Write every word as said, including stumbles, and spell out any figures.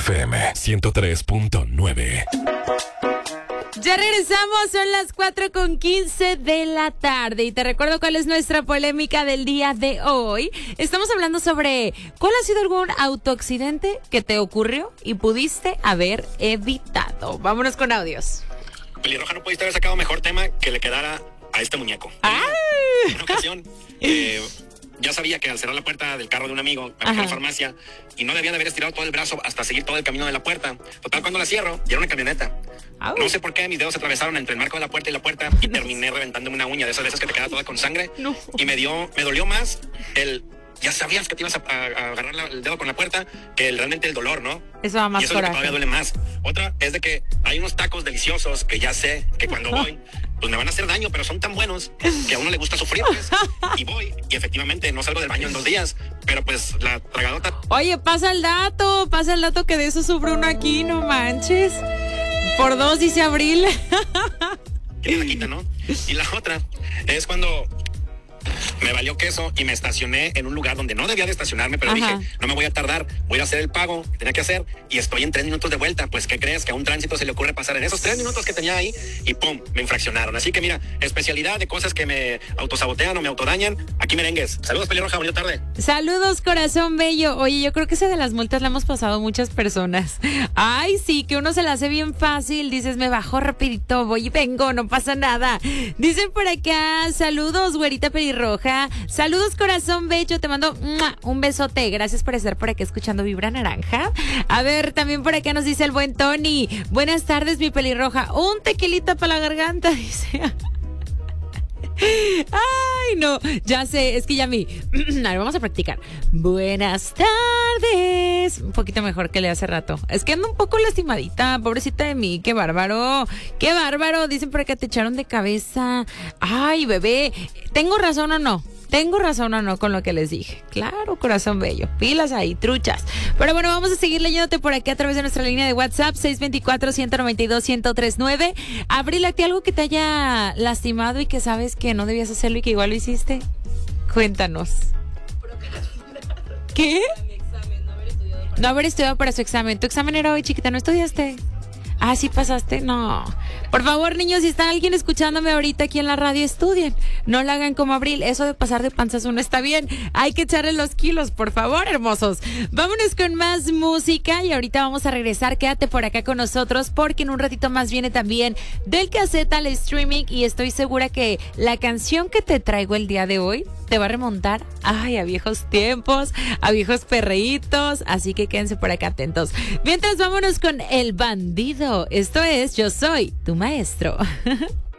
F M ciento tres punto nueve. Ya regresamos, son las cuatro con quince de la tarde y te recuerdo cuál es nuestra polémica del día de hoy. Estamos hablando sobre cuál ha sido algún autoaccidente que te ocurrió y pudiste haber evitado. Vámonos con audios. Pelirroja, no pudiste haber sacado mejor tema que le quedara a este muñeco. ¡Ay! En una ocasión, eh, ya sabía que al cerrar la puerta del carro de un amigo a la farmacia y no debía de haber estirado todo el brazo hasta seguir todo el camino de la puerta. Total, cuando la cierro, y era una camioneta. Au. No sé por qué mis dedos se atravesaron entre el marco de la puerta y la puerta y terminé reventándome una uña de esas veces que te queda toda con sangre. No. Y me dio, me dolió más el... Ya sabías que te ibas a, a, a agarrar la, el dedo con la puerta que el, realmente el dolor, ¿no? Eso va más. Y eso es lo que todavía duele más. Otra es de que hay unos tacos deliciosos que ya sé que cuando voy, pues me van a hacer daño, pero son tan buenos que a uno le gusta sufrir, pues. Y voy, y efectivamente no salgo del baño en dos días, pero pues la tragadota... Oye, pasa el dato, pasa el dato que de eso sufre uno aquí, no manches. Por dos, dice Abril. Que la quita, ¿no? Y la otra es cuando... me valió queso y me estacioné en un lugar donde no debía de estacionarme, pero Ajá. dije, no me voy a tardar, voy a hacer el pago que tenía que hacer y estoy en tres minutos de vuelta. Pues, ¿qué crees? Que a un tránsito se le ocurre pasar en esos tres minutos que tenía ahí y ¡pum! Me infraccionaron. Así que mira, especialidad de cosas que me autosabotean o me autodañan, aquí merengues. Saludos, Pelirroja, bonita tarde. Saludos, corazón bello. Oye, yo creo que esa de las multas la hemos pasado muchas personas. Ay, sí, que uno se la hace bien fácil. Dices, me bajo rapidito, voy y vengo, no pasa nada. Dicen por acá, saludos, güerita pelirroja. Saludos, corazón bello, te mando ¡mua! Un besote, gracias por estar por aquí escuchando Vibra Naranja. A ver, también por acá nos dice el buen Tony, buenas tardes mi pelirroja, un tequilita para la garganta, dice. Ay, no, ya sé, es que ya mi... A ver, vamos a practicar. Buenas tardes. Un poquito mejor que le hace rato. Es que ando un poco lastimadita, pobrecita de mí, qué bárbaro. Qué bárbaro, dicen por acá te echaron de cabeza. Ay, bebé, ¿tengo razón o no? ¿Tengo razón o no con lo que les dije? Claro, corazón bello. Pilas ahí, truchas. Pero bueno, vamos a seguir leyéndote por aquí a través de nuestra línea de WhatsApp seis dos cuatro, uno nueve dos, uno cero tres nueve. Abril, ¿a ti algo que te haya lastimado y que sabes que no debías hacerlo y que igual lo hiciste? Cuéntanos. ¿Qué? No haber estudiado para su examen. ¿Tu examen era hoy, chiquita? ¿No estudiaste? Ah, ¿sí pasaste? No. Por favor, niños, si está alguien escuchándome ahorita aquí en la radio, estudien. No lo hagan como Abril. Eso de pasar de panzazo no está bien. Hay que echarle los kilos, por favor, hermosos. Vámonos con más música y ahorita vamos a regresar. Quédate por acá con nosotros porque en un ratito más viene también del cassette al streaming y estoy segura que la canción que te traigo el día de hoy te va a remontar, ay, a viejos tiempos, a viejos perreitos, así que quédense por acá atentos. Mientras vámonos con El Bandido. Esto es Yo Soy Tu Maestro.